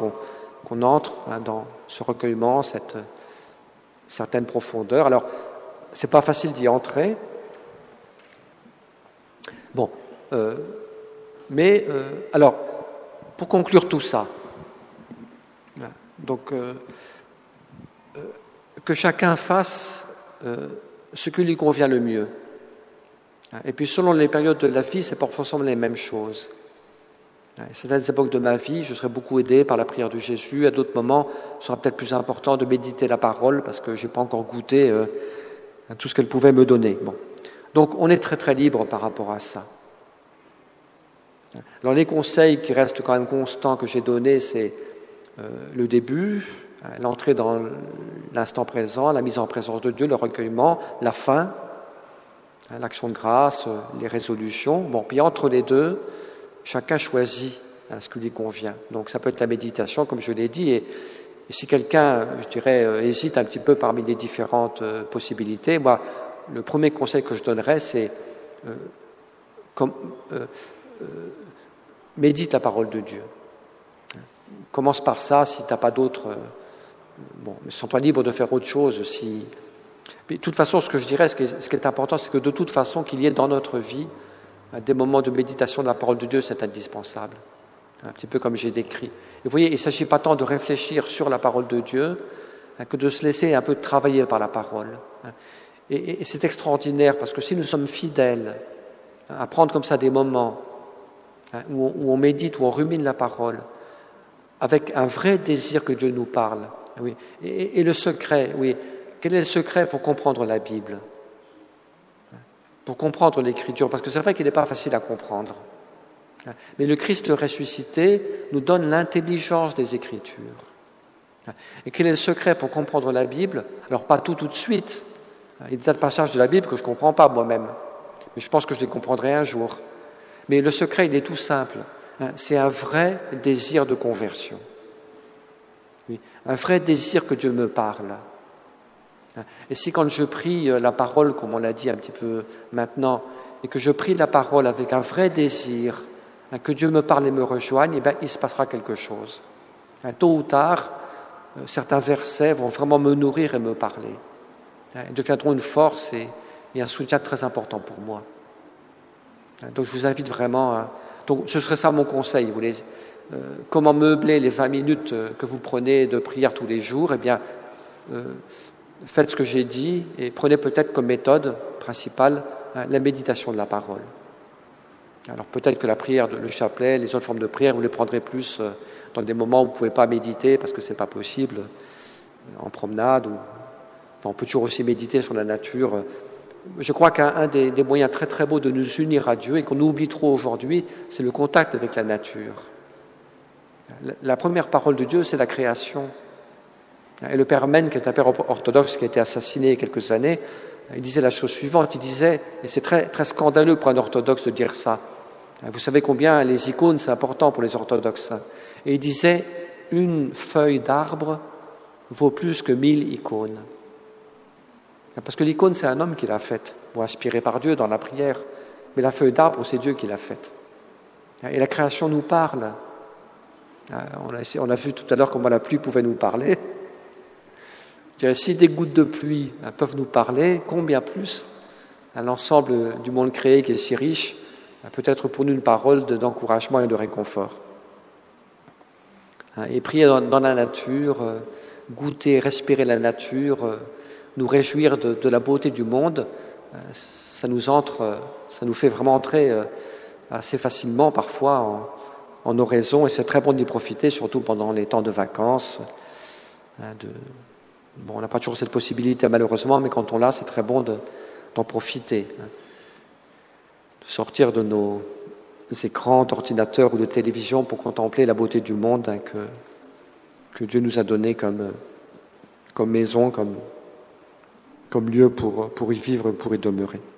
qu'on entre dans ce recueillement, cette certaine profondeur. Alors, c'est pas facile d'y entrer. Bon, alors, pour conclure tout ça, donc, que chacun fasse ce qui lui convient le mieux. Et puis, selon les périodes de la vie, c'est pas forcément les mêmes choses. À certaines époques de ma vie, je serais beaucoup aidé par la prière de Jésus. À d'autres moments, ce sera peut-être plus important de méditer la parole parce que je n'ai pas encore goûté à tout ce qu'elle pouvait me donner. Bon. Donc, on est très, très libre par rapport à ça. Alors, les conseils qui restent quand même constants que j'ai donnés, c'est le début, l'entrée dans l'instant présent, la mise en présence de Dieu, le recueillement, la fin, l'action de grâce, les résolutions. Bon, puis entre les deux, chacun choisit ce qui lui convient. Donc ça peut être la méditation, comme je l'ai dit, et si quelqu'un, je dirais, hésite un petit peu parmi les différentes possibilités, moi, le premier conseil que je donnerais, c'est médite la parole de Dieu. Commence par ça, si tu n'as pas d'autre... bon, mais sens-toi libre de faire autre chose. Si... Mais de toute façon, ce que je dirais, ce qui est important, c'est que de toute façon, qu'il y ait dans notre vie des moments de méditation de la parole de Dieu, c'est indispensable. Un petit peu comme j'ai décrit. Et vous voyez, il ne s'agit pas tant de réfléchir sur la parole de Dieu que de se laisser un peu travailler par la parole. Et c'est extraordinaire, parce que si nous sommes fidèles à prendre comme ça des moments où on médite, où on rumine la parole, avec un vrai désir que Dieu nous parle. Oui. Et le secret, oui. Quel est le secret pour comprendre la Bible? Pour comprendre l'Écriture? Parce que c'est vrai qu'il n'est pas facile à comprendre. Mais le Christ ressuscité nous donne l'intelligence des Écritures. Et quel est le secret pour comprendre la Bible? Alors pas tout de suite. Il y a des tas de passages de la Bible que je ne comprends pas moi-même. Mais je pense que je les comprendrai un jour. Mais le secret, il est tout simple. C'est un vrai désir de conversion. Oui, un vrai désir que Dieu me parle. Et si quand je prie la parole, comme on l'a dit un petit peu maintenant, et que je prie la parole avec un vrai désir, que Dieu me parle et me rejoigne, eh bien, il se passera quelque chose. Tôt ou tard, certains versets vont vraiment me nourrir et me parler. Ils deviendront une force et un soutien très important pour moi. Donc je vous invite vraiment à... Donc ce serait ça mon conseil. Vous voulez, comment meubler les 20 minutes que vous prenez de prière tous les jours? Eh bien, faites ce que j'ai dit et prenez peut-être comme méthode principale la méditation de la parole. Alors peut-être que la prière, le chapelet, les autres formes de prière, vous les prendrez plus dans des moments où vous ne pouvez pas méditer parce que ce n'est pas possible, en promenade. Enfin, on peut toujours aussi méditer sur la nature. Je crois qu'un des moyens très très beaux de nous unir à Dieu et qu'on oublie trop aujourd'hui, c'est le contact avec la nature. La première parole de Dieu, c'est la création. Et le père Men, qui est un père orthodoxe qui a été assassiné il y a quelques années, il disait la chose suivante, il disait, et c'est très, très scandaleux pour un orthodoxe de dire ça, vous savez combien les icônes, c'est important pour les orthodoxes, et il disait, une feuille d'arbre vaut plus que 1000 icônes. Parce que l'icône, c'est un homme qui l'a faite, inspiré par Dieu dans la prière, mais la feuille d'arbre, c'est Dieu qui l'a faite. Et la création nous parle. On a vu tout à l'heure comment la pluie pouvait nous parler. Si des gouttes de pluie peuvent nous parler, combien plus l'ensemble du monde créé qui est si riche peut être pour nous une parole d'encouragement et de réconfort. Et prier dans la nature, goûter, respirer la nature, nous réjouir de la beauté du monde, ça nous fait vraiment entrer assez facilement parfois en oraison, et c'est très bon d'y profiter, surtout pendant les temps de vacances. Bon, on n'a pas toujours cette possibilité malheureusement, mais quand on l'a, c'est très bon d'en profiter. De sortir de nos écrans d'ordinateur ou de télévision pour contempler la beauté du monde que Dieu nous a donné comme maison, comme lieu pour y vivre, pour y demeurer.